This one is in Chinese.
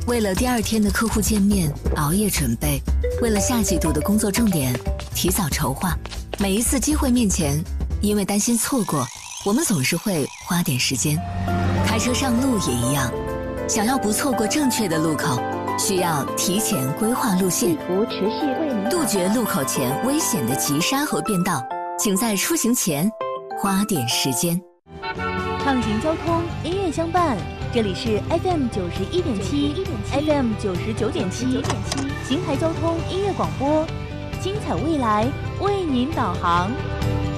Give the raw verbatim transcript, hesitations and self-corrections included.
为了第二天的客户见面熬夜准备，为了下季度的工作重点提早筹划。每一次机会面前，因为担心错过，我们总是会花点时间。开车上路也一样，想要不错过正确的路口，需要提前规划路线， 持续为您杜绝路口前危险的急刹和变道。请在出行前花点时间。 畅行交通，音乐相伴。这里是 F M 九十一点七 ，F M 九十九点七，邢台交通音乐广播，精彩未来为您导航。